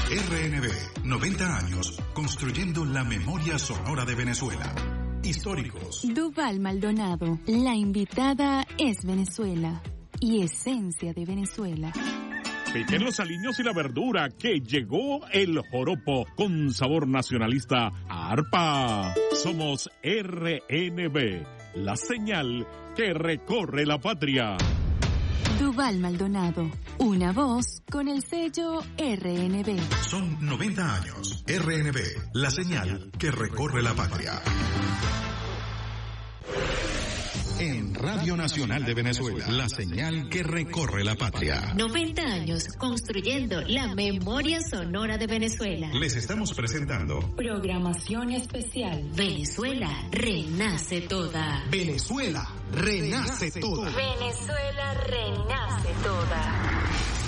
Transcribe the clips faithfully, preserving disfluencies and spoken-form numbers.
R N B, noventa años, construyendo la memoria sonora de Venezuela. Históricos. Duval Maldonado, la invitada es Venezuela y esencia de Venezuela. Piquen los aliños y la verdura, que llegó el joropo con sabor nacionalista a arpa. Somos R N B, la señal que recorre la patria. Duval Maldonado, una voz con el sello R N B. Son noventa años. R N B, la señal que recorre la patria. En Radio Nacional de Venezuela, la señal que recorre la patria. noventa años construyendo la memoria sonora de Venezuela. Les estamos presentando programación especial. Venezuela renace toda. Venezuela renace toda. Venezuela renace toda.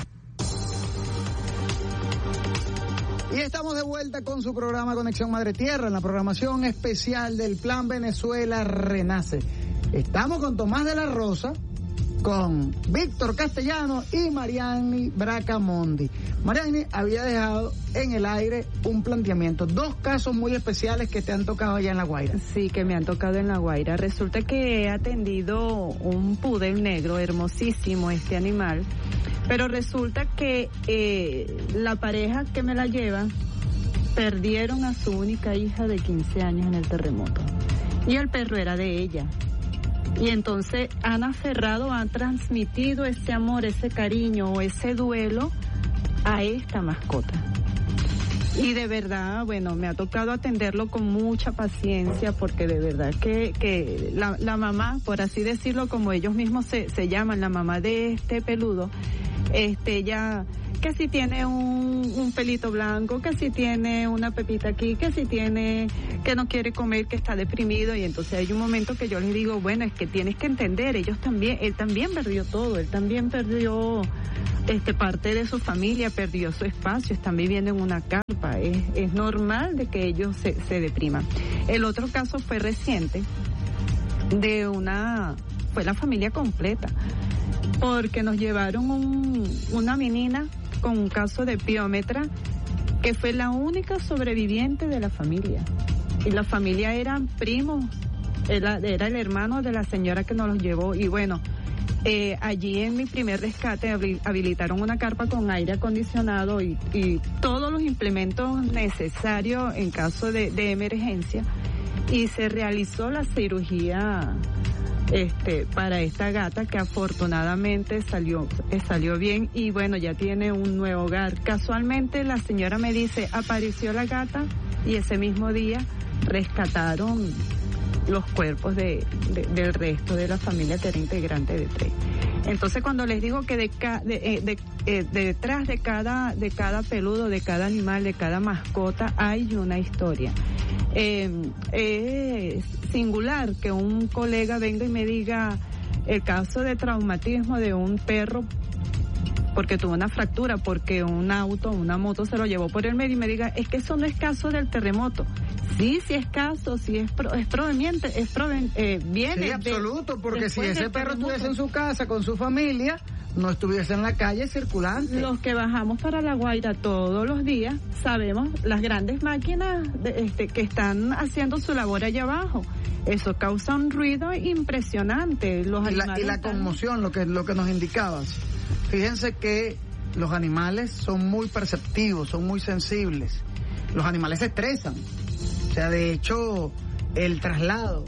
Y estamos de vuelta con su programa Conexión Madre Tierra, en la programación especial del Plan Venezuela Renace. Estamos con Tomás de la Rosa, con Víctor Castellano y Mariani Bracamondi. Mariani había dejado en el aire un planteamiento, dos casos muy especiales que te han tocado allá en La Guaira. Sí, que me han tocado en La Guaira. Resulta que he atendido un pudel negro, hermosísimo este animal, pero resulta que eh, la pareja que me la lleva perdieron a su única hija de quince años en el terremoto. Y el perro era de ella. Y entonces han aferrado, han transmitido ese amor, ese cariño o ese duelo a esta mascota. Y de verdad, bueno, me ha tocado atenderlo con mucha paciencia, porque de verdad que, que la, la mamá, por así decirlo, como ellos mismos se, se llaman, la mamá de este peludo, este, ella, que si tiene un, un pelito blanco, que si tiene una pepita aquí, que si tiene, que no quiere comer, que está deprimido. Y entonces hay un momento que yo les digo, bueno, es que tienes que entender, ellos también, él también perdió todo, él también perdió este parte de su familia, perdió su espacio, están viviendo en una carpa, es, es normal de que ellos se, se depriman. El otro caso fue reciente, de una, fue la familia completa, porque nos llevaron un, una menina con un caso de piómetra, que fue la única sobreviviente de la familia. Y la familia eran primos, era, era el hermano de la señora que nos los llevó. Y bueno, eh, allí en mi primer rescate habilitaron una carpa con aire acondicionado y, y todos los implementos necesarios en caso de, de emergencia. Y se realizó la cirugía Este, para esta gata, que afortunadamente salió, eh, salió bien, y bueno, ya tiene un nuevo hogar. Casualmente la señora me dice, apareció la gata, y ese mismo día rescataron los cuerpos de, de, del resto de la familia, que era integrante de tres. Entonces, cuando les digo que de, de, de, de, de, de detrás de cada, de cada peludo, de cada animal, de cada mascota, hay una historia. Eh, es singular que un colega venga y me diga el caso de traumatismo de un perro porque tuvo una fractura, porque un auto, una moto se lo llevó por el medio, y me diga, es que eso no es caso del terremoto. Sí, sí es caso, sí es, pro, es proveniente, es proven, eh, viene sí, absoluto, de, porque si ese perro estuviese en su casa con su familia, no estuviese en la calle circulante. Los que bajamos para La Guaira todos los días sabemos las grandes máquinas de, este, que están haciendo su labor allá abajo. Eso causa un ruido impresionante. Los y, la, y la conmoción, lo que, lo que nos indicabas. Fíjense que los animales son muy perceptivos, son muy sensibles. Los animales se estresan. O sea, de hecho, el traslado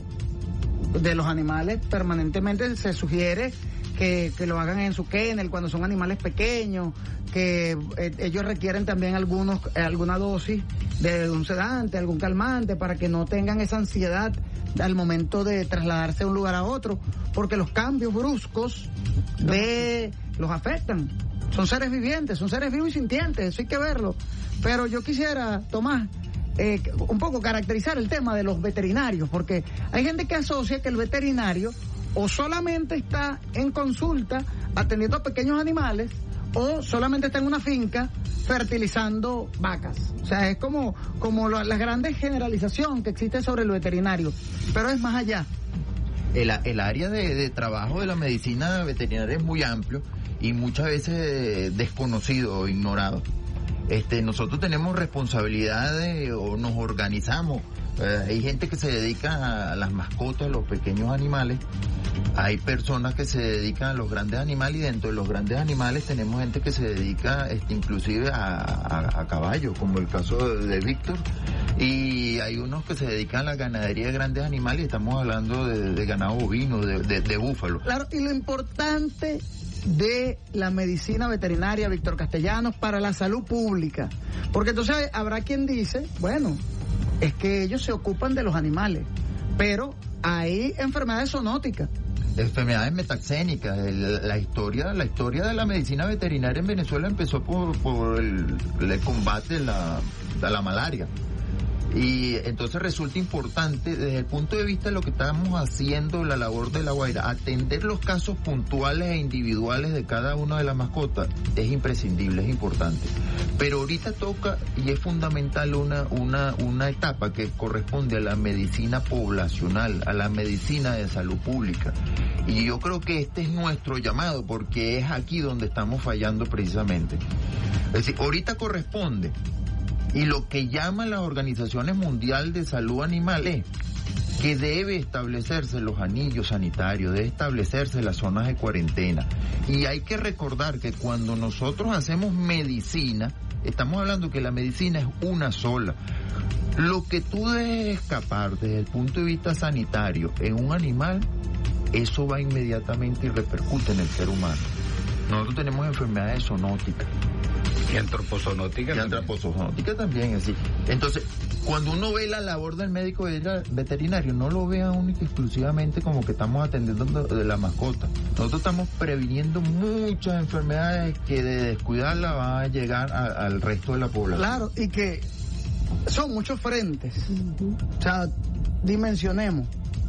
de los animales permanentemente se sugiere que, que lo hagan en su kennel cuando son animales pequeños, que eh, ellos requieren también algunos eh, alguna dosis de un sedante, algún calmante, para que no tengan esa ansiedad al momento de trasladarse de un lugar a otro, porque los cambios bruscos de los afectan. Son seres vivientes, son seres vivos y sintientes, eso hay que verlo. Pero yo quisiera, Tomás, eh, un poco caracterizar el tema de los veterinarios, porque hay gente que asocia que el veterinario o solamente está en consulta atendiendo a pequeños animales, o solamente está en una finca fertilizando vacas. O sea, es como, como la, la grande generalización que existe sobre el veterinario, pero es más allá. El, el área de, de trabajo de la medicina veterinaria es muy amplio y muchas veces desconocido o ignorado. Este, nosotros tenemos responsabilidades o nos organizamos. Eh, hay gente que se dedica a las mascotas, a los pequeños animales. Hay personas que se dedican a los grandes animales, y dentro de los grandes animales tenemos gente que se dedica este, inclusive a, a, a caballos, como el caso de, de Víctor. Y hay unos que se dedican a la ganadería de grandes animales, y estamos hablando de, de ganado bovino, de, de, de búfalo. Claro, y lo importante de la medicina veterinaria, Víctor Castellanos, para la salud pública. Porque entonces habrá quien dice, bueno, es que ellos se ocupan de los animales, pero hay enfermedades zoonóticas. Enfermedades metaxénicas. El, la historia la historia de la medicina veterinaria en Venezuela empezó por, por el, el combate de la, de la malaria. Y entonces resulta importante desde el punto de vista de lo que estamos haciendo, la labor de La Guaira, atender los casos puntuales e individuales de cada una de las mascotas es imprescindible, es importante. Pero ahorita toca y es fundamental una, una, una etapa que corresponde a la medicina poblacional, a la medicina de salud pública. Y yo creo que este es nuestro llamado, porque es aquí donde estamos fallando precisamente. Es decir, ahorita corresponde. Y lo que llaman las organizaciones mundiales de salud animal es que debe establecerse los anillos sanitarios, debe establecerse las zonas de cuarentena. Y hay que recordar que cuando nosotros hacemos medicina, estamos hablando que la medicina es una sola. Lo que tú dejes escapar desde el punto de vista sanitario en un animal, eso va inmediatamente y repercute en el ser humano. Nosotros tenemos enfermedades zoonóticas. Y antropozoonótica. Y antropozoonótica también, así. Entonces, cuando uno ve la labor del médico veterinario, no lo vea única y exclusivamente como que estamos atendiendo de la mascota. Nosotros estamos previniendo muchas enfermedades que de descuidarla van a llegar a, al resto de la población. Claro, y que son muchos frentes. Uh-huh. O sea, dimensionemos.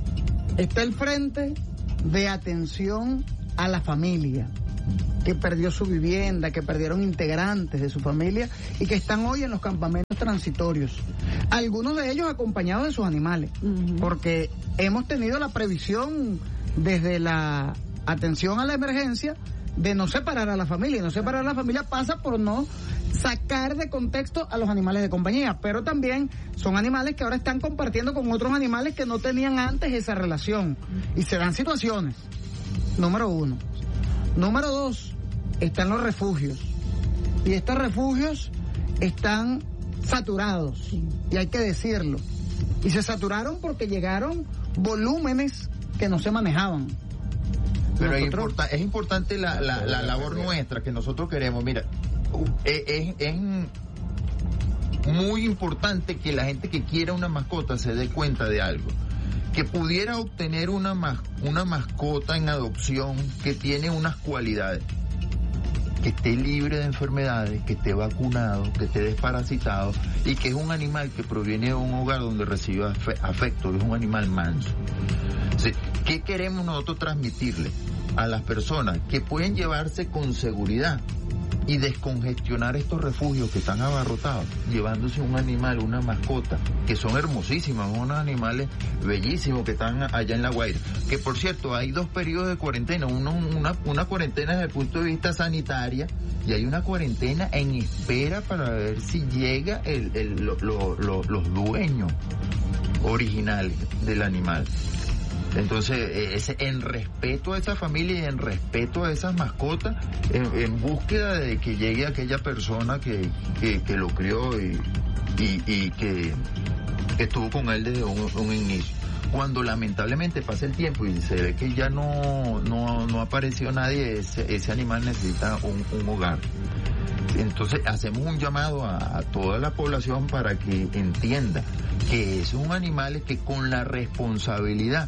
Está el frente de atención a la familia, que perdió su vivienda, que perdieron integrantes de su familia y que están hoy en los campamentos transitorios. Algunos de ellos acompañados de sus animales, uh-huh. porque hemos tenido la previsión desde la atención a la emergencia de no separar a la familia. Y no separar a la familia pasa por no sacar de contexto a los animales de compañía, pero también son animales que ahora están compartiendo con otros animales que no tenían antes esa relación. Y se dan situaciones. Número uno. Número dos, están los refugios. Y estos refugios están saturados, y hay que decirlo. Y se saturaron porque llegaron volúmenes que no se manejaban. Pero nosotros... es, importa, es importante la, la, la labor nuestra que nosotros queremos. Mira, es, es, es muy importante que la gente que quiera una mascota se dé cuenta de algo. Que pudiera obtener una, mas, una mascota en adopción que tiene unas cualidades. Que esté libre de enfermedades, que esté vacunado, que esté desparasitado y que es un animal que proviene de un hogar donde recibe afecto, es un animal manso. ¿Sí? ¿Qué queremos nosotros transmitirle a las personas? Que pueden llevarse con seguridad y descongestionar estos refugios que están abarrotados, llevándose un animal, una mascota, que son hermosísimas, unos animales bellísimos que están allá en La Guaira. Que por cierto, hay dos periodos de cuarentena, uno, una, una cuarentena desde el punto de vista sanitaria y hay una cuarentena en espera para ver si llega el, el, lo, lo, lo, los dueños originales del animal. Entonces, ese, en respeto a esa familia y en respeto a esas mascotas, en, en búsqueda de que llegue aquella persona que, que, que lo crió y, y, y que, que estuvo con él desde un, un inicio. Cuando lamentablemente pasa el tiempo y se ve que ya no, no, no apareció nadie, ese, ese animal necesita un, un hogar. Entonces hacemos un llamado a, a toda la población para que entienda que son animales que con la responsabilidad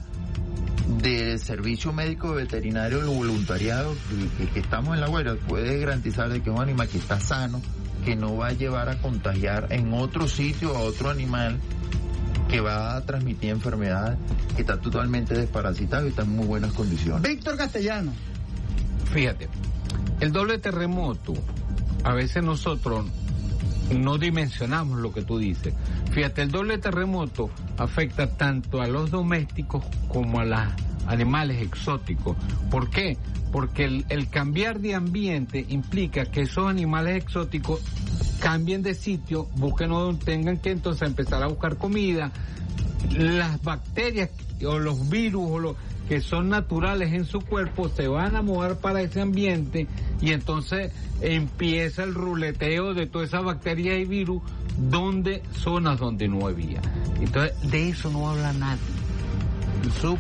del servicio médico veterinario o voluntariado que, que estamos en La Guaira puede garantizar de que es un animal que está sano, que no va a llevar a contagiar en otro sitio a otro animal, que va a transmitir enfermedades, que está totalmente desparasitado y está en muy buenas condiciones. Víctor Castellano. Fíjate, el doble terremoto, a veces nosotros no dimensionamos lo que tú dices. Fíjate, el doble terremoto afecta tanto a los domésticos como a los animales exóticos. ¿Por qué? Porque el, el cambiar de ambiente implica que esos animales exóticos cambien de sitio, busquen donde tengan que entonces empezar a buscar comida. Las bacterias o los virus o los que son naturales en su cuerpo se van a mover para ese ambiente y entonces empieza el ruleteo de todas esas bacterias y virus donde zonas donde no había. Entonces de eso no habla nadie. Eso,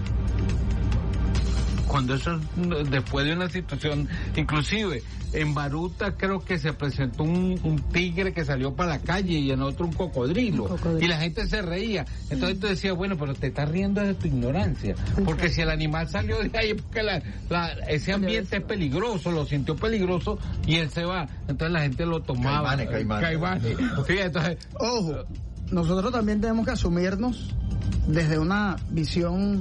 cuando eso después de una situación, inclusive en Baruta creo que se presentó un, un tigre que salió para la calle y en otro un cocodrilo, un cocodrilo. Y la gente se reía. Entonces tú decías, bueno, pero te estás riendo de tu ignorancia, porque si el animal salió de ahí porque la, la, ese ambiente es peligroso, lo sintió peligroso y él se va, entonces la gente lo tomaba. Caimanes, caimanes. Caimanes. Sí, entonces, ojo, nosotros también tenemos que asumirnos desde una visión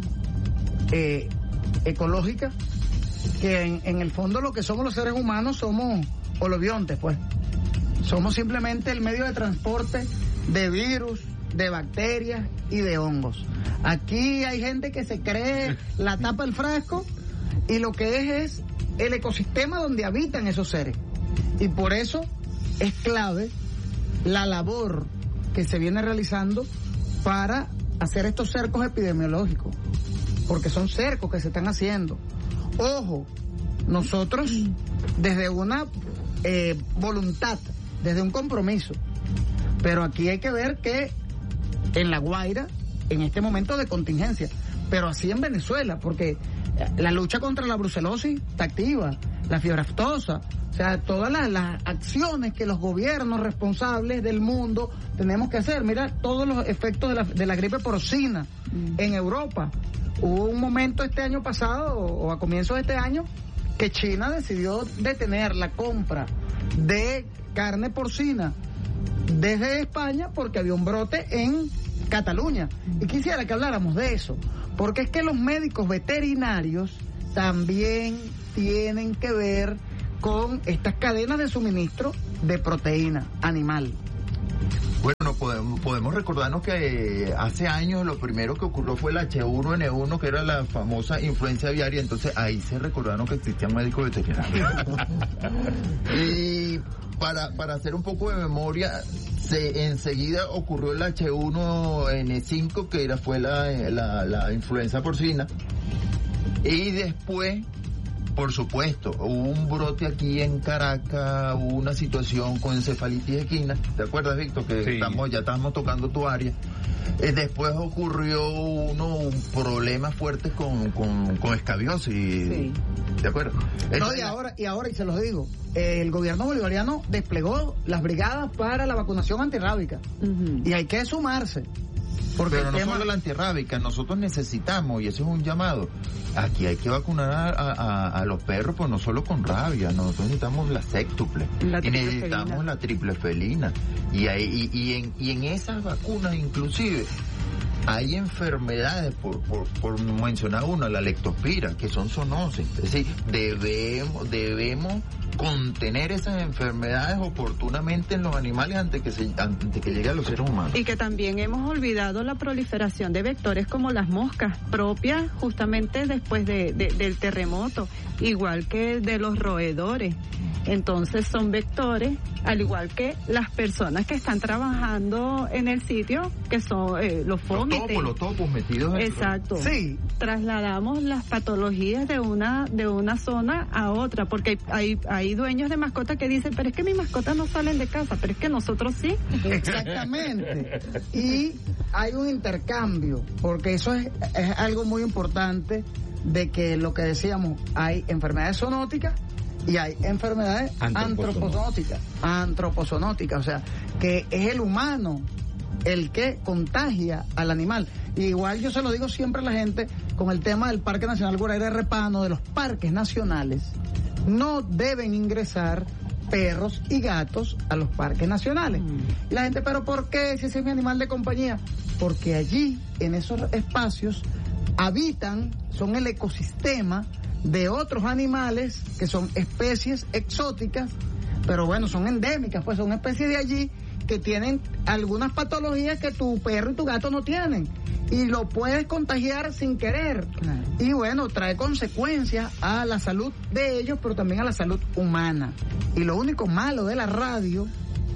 eh, ecológica, que en, en el fondo lo que somos los seres humanos somos holobiontes, pues. Somos simplemente el medio de transporte de virus, de bacterias y de hongos. Aquí hay gente que se cree la tapa del frasco y lo que es es el ecosistema donde habitan esos seres. Y por eso es clave la labor que se viene realizando para hacer estos cercos epidemiológicos, porque son cercos que se están haciendo. Ojo, nosotros desde una eh, voluntad, desde un compromiso, pero aquí hay que ver que en La Guaira, en este momento de contingencia, pero así en Venezuela, porque la lucha contra la brucelosis está activa, la fiebre aftosa, o sea, todas las, las acciones que los gobiernos responsables del mundo tenemos que hacer. Mira todos los efectos de la, de la gripe porcina mm. en Europa. Hubo un momento este año pasado, o, o a comienzos de este año, que China decidió detener la compra de carne porcina desde España porque había un brote en Cataluña. Y quisiera que habláramos de eso, porque es que los médicos veterinarios también tienen que ver con estas cadenas de suministro de proteína animal. Bueno, podemos, podemos recordarnos que eh, hace años lo primero que ocurrió fue el H uno N uno, que era la famosa influencia aviaria, entonces ahí se recordaron que existían médicos veterinarios. Y para, para hacer un poco de memoria, se, enseguida ocurrió el H uno N cinco, que era, fue la, la, la influenza porcina, y después, por supuesto, hubo un brote aquí en Caracas, hubo una situación con encefalitis equina, ¿te acuerdas, Víctor? Que sí. estamos, ya estamos tocando tu área. Eh, después ocurrió uno, un problema fuerte con, con, con escabiosis, sí. ¿de acuerdo? No, Entonces, y ahora, y ahora, y se los digo, eh, el gobierno bolivariano desplegó las brigadas para la vacunación antirrábica, uh-huh. y hay que sumarse. Porque Pero no tema... solo la antirrábica, nosotros necesitamos, y eso es un llamado, aquí hay que vacunar a, a, a los perros, pues no solo con rabia, nosotros necesitamos la séctuple, la y necesitamos felina. la triple felina, y, hay, y, y, en, y en esas vacunas inclusive hay enfermedades, por, por, por mencionar una, la leptospira, que son zoonosis, es decir, debemos, debemos contener esas enfermedades oportunamente en los animales antes que se, antes que llegue a los seres humanos. Y que también hemos olvidado la proliferación de vectores como las moscas propias justamente después de, de, del terremoto, igual que de los roedores. Entonces son vectores, al igual que las personas que están trabajando en el sitio, que son eh, los fómites. Los topos, los topos metidos en... Exacto. Sí. Trasladamos las patologías de una de una zona a otra, porque hay, hay dueños de mascotas que dicen, pero es que mis mascotas no salen de casa, pero es que nosotros sí. Exactamente. Y hay un intercambio, porque eso es, es algo muy importante, de que lo que decíamos, hay enfermedades zoonóticas y hay enfermedades antropozoonóticas, antropozoonóticas, o sea, que es el humano el que contagia al animal. Y igual yo se lo digo siempre a la gente con el tema del Parque Nacional Guaraíra de Repano, de los parques nacionales, no deben ingresar perros y gatos a los parques nacionales. Mm. Y la gente, ¿pero por qué? Si ese es mi animal de compañía. Porque allí, en esos espacios, habitan, son el ecosistema de otros animales que son especies exóticas, pero bueno, son endémicas, pues son especies de allí que tienen algunas patologías que tu perro y tu gato no tienen, y lo puedes contagiar sin querer. Claro. Y bueno, trae consecuencias a la salud de ellos, pero también a la salud humana. Y lo único malo de la radio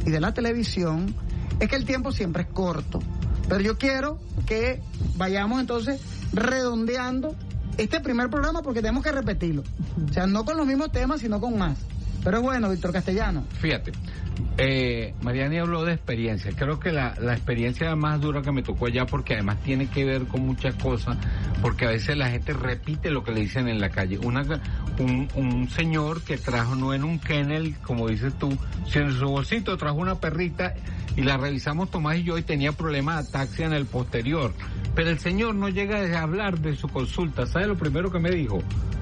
y de la televisión es que el tiempo siempre es corto. Pero yo quiero que vayamos entonces redondeando este primer programa porque tenemos que repetirlo. O sea, no con los mismos temas, sino con más. Pero es bueno, Víctor Castellano. Fíjate, eh, Mariani habló de experiencia. Creo que la, la experiencia más dura que me tocó allá, porque además tiene que ver con muchas cosas, porque a veces la gente repite lo que le dicen en la calle. Una, un, un señor que trajo, no en un kennel, como dices tú, sino en su bolsito trajo una perrita y la revisamos Tomás y yo y tenía problemas de ataxia en el posterior. Pero el señor no llega a hablar de su consulta. ¿Sabe lo primero que me dijo?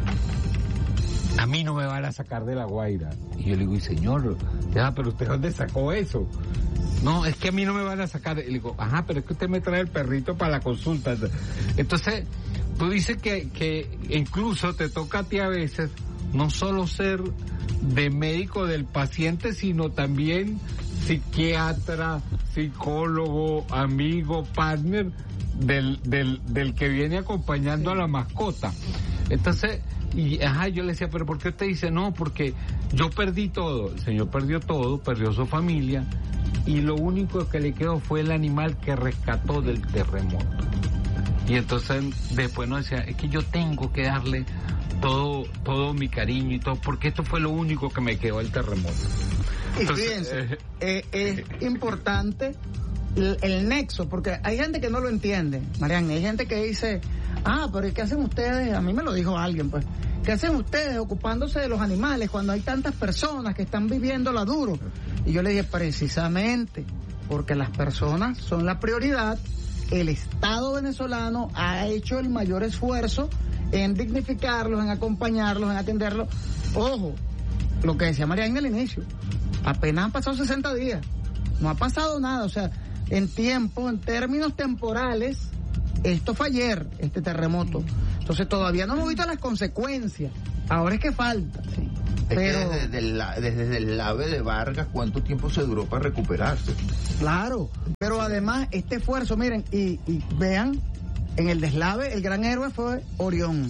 A mí no me van a sacar de La Guaira. Y yo le digo, y señor, ya, pero ¿usted dónde sacó eso? No, es que a mí no me van a sacar. Y le digo, ajá, pero es que usted me trae el perrito para la consulta. Entonces, tú dices que, que incluso te toca a ti a veces no solo ser de médico del paciente, sino también psiquiatra, psicólogo, amigo, partner del, del, del que viene acompañando a la mascota. Entonces, y ajá, yo le decía, pero ¿por qué usted dice no? Porque yo perdí todo. El señor perdió todo, perdió su familia, y lo único que le quedó fue el animal que rescató del terremoto. Y entonces después nos decía, es que yo tengo que darle todo, todo mi cariño y todo, porque esto fue lo único que me quedó del terremoto. Entonces, y fíjense, eh, eh, es importante el, el nexo, porque hay gente que no lo entiende, Mariana, hay gente que dice, ah, pero ¿qué hacen ustedes? A mí me lo dijo alguien, pues, ¿qué hacen ustedes ocupándose de los animales cuando hay tantas personas que están viviéndola duro? Y yo le dije, precisamente, porque las personas son la prioridad, el Estado venezolano ha hecho el mayor esfuerzo en dignificarlos, en acompañarlos, en atenderlos. Ojo, lo que decía Mariana al inicio, apenas han pasado sesenta días, no ha pasado nada, o sea, en tiempo, en términos temporales, esto fue ayer, este terremoto, entonces todavía no hemos visto las consecuencias, ahora es que falta. Sí. Es Pero, que desde el, desde el AVE de Vargas, ¿cuánto tiempo se duró para recuperarse? Claro, pero además este esfuerzo, miren, y, y vean, en el deslave el gran héroe fue Orión.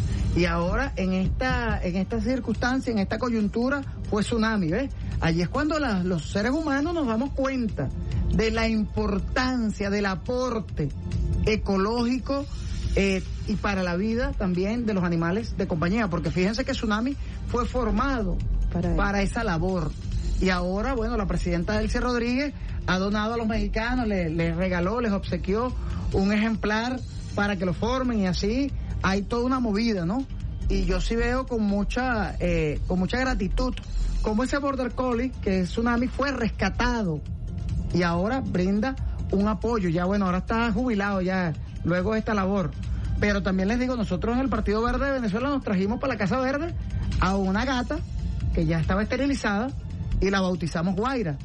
Y ahora en esta en esta circunstancia, en esta coyuntura, fue tsunami, ¿ves? Allí es cuando la, los seres humanos nos damos cuenta de la importancia del aporte ecológico eh, y para la vida también de los animales de compañía, porque fíjense que Tsunami fue formado para, para esa labor. Y ahora, bueno, la presidenta Delcy Rodríguez ha donado a los mexicanos, les, les regaló, les obsequió un ejemplar para que lo formen, y así hay toda una movida, ¿no? Y yo sí veo con mucha eh, con mucha gratitud cómo ese Border Collie, que es Tsunami, fue rescatado y ahora brinda un apoyo. Ya, bueno, ahora está jubilado ya luego de esta labor. Pero también les digo, nosotros en el Partido Verde de Venezuela nos trajimos para la Casa Verde a una gata que ya estaba esterilizada y la bautizamos Guaira.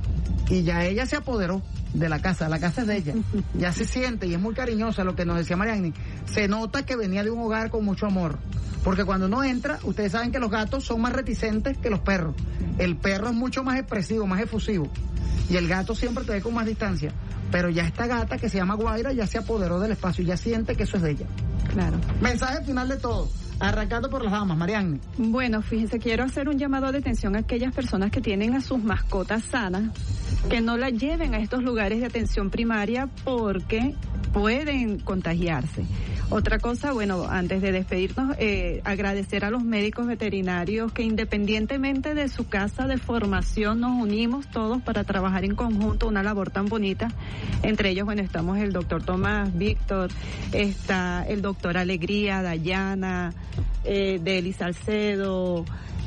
Y ya ella se apoderó de la casa, la casa es de ella, ya se siente y es muy cariñosa, lo que nos decía Mariani, se nota que venía de un hogar con mucho amor, porque cuando uno entra, ustedes saben que los gatos son más reticentes que los perros, el perro es mucho más expresivo, más efusivo, y el gato siempre te ve con más distancia, pero ya esta gata que se llama Guaira ya se apoderó del espacio, ya siente que eso es de ella. Claro. Mensaje final de todo, arrancando por las damas, Mariani. Bueno, fíjense, quiero hacer un llamado de atención a aquellas personas que tienen a sus mascotas sanas, que no las lleven a estos lugares de atención primaria porque pueden contagiarse. Otra cosa, bueno, antes de despedirnos, eh, agradecer a los médicos veterinarios que independientemente de su casa de formación nos unimos todos para trabajar en conjunto una labor tan bonita. Entre ellos, bueno, estamos el doctor Tomás, Víctor, está el doctor Alegría, Dayana, eh, Deli Salcedo,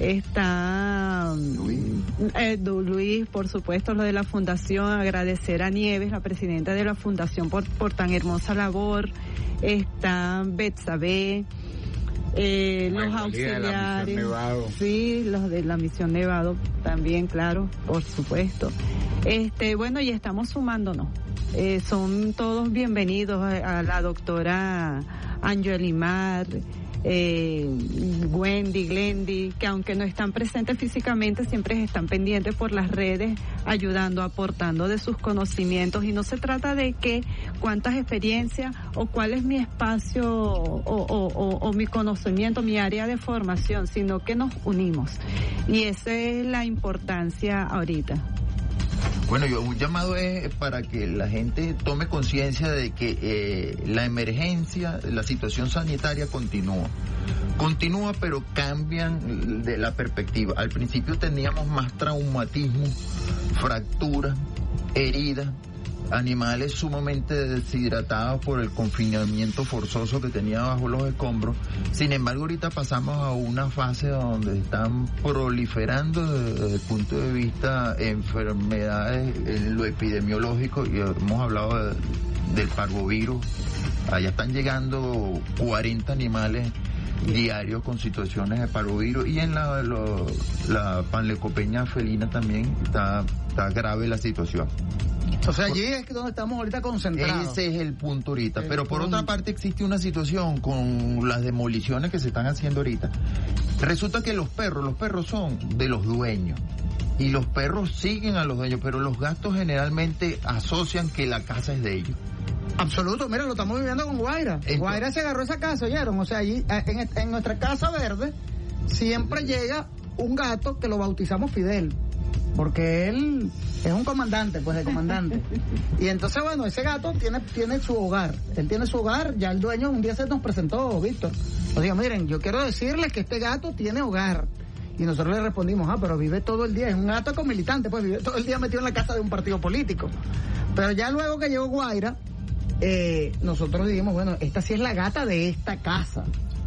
está Luis. Eh, Luis, por supuesto, lo de la fundación, agradecer a Nieves, la presidenta de la fundación, por, por tan hermosa labor, está Betsabe, eh, los auxiliares, sí, los de la Misión Nevado también, claro, por supuesto. Este, bueno, y estamos sumándonos, eh, son todos bienvenidos a, a la doctora Angelimar, Eh, Wendy, Glendy, que aunque no están presentes físicamente, siempre están pendientes por las redes, ayudando, aportando de sus conocimientos, y no se trata de que cuántas experiencias o cuál es mi espacio o, o, o, o mi conocimiento, mi área de formación, sino que nos unimos, y esa es la importancia ahorita. Bueno, yo un llamado es para que la gente tome conciencia de que eh, la emergencia, la situación sanitaria continúa. Continúa, pero cambian de la perspectiva. Al principio teníamos más traumatismo, fracturas, heridas, animales sumamente deshidratados por el confinamiento forzoso que tenía bajo los escombros. Sin embargo, ahorita pasamos a una fase donde están proliferando desde el punto de vista enfermedades en lo epidemiológico, y hemos hablado de, del parvovirus. Allá están llegando cuarenta animales diarios con situaciones de parvovirus, y en la, lo, la panleucopenia felina también está, está grave la situación. O sea, allí es donde estamos ahorita concentrados. Ese es el punto ahorita. El Pero por punto. otra parte existe una situación con las demoliciones que se están haciendo ahorita. Resulta que los perros, los perros son de los dueños. Y los perros siguen a los dueños, pero los gatos generalmente asocian que la casa es de ellos. Absoluto, mira, lo estamos viviendo con Guaira. Entonces, Guaira se agarró esa casa, ¿oyeron? O sea, allí en, en nuestra casa verde siempre llega un gato que lo bautizamos Fidel, porque él es un comandante, pues el comandante. Y entonces, bueno, ese gato tiene tiene su hogar. Él tiene su hogar, ya el dueño un día se nos presentó, Víctor. Nos dijo, miren, yo quiero decirles que este gato tiene hogar. Y nosotros le respondimos, ah, pero vive todo el día, es un gato con militante, pues vive todo el día metido en la casa de un partido político. Pero ya luego que llegó Guaira, eh, nosotros dijimos, bueno, esta sí es la gata de esta casa.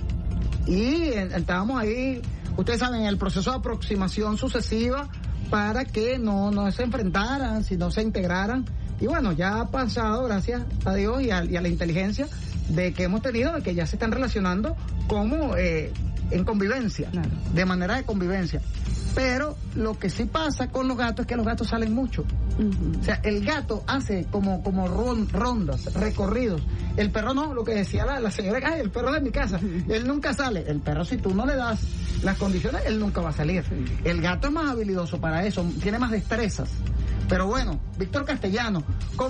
Y eh, estábamos ahí, ustedes saben, en el proceso de aproximación sucesiva para que no, no se enfrentaran, sino se integraran. Y bueno, ya ha pasado, gracias a Dios y a, y a la inteligencia de que hemos tenido, de que ya se están relacionando como eh, en convivencia, claro, de manera de convivencia. Pero lo que sí pasa con los gatos es que los gatos salen mucho. Uh-huh. O sea, el gato hace como como rondas, recorridos. El perro no, lo que decía la, la señora, ay, el perro de mi casa, uh-huh, él nunca sale. El perro, si tú no le das las condiciones, él nunca va a salir. El gato es más habilidoso para eso, tiene más destrezas. Pero bueno, Víctor Castellano, ¿cómo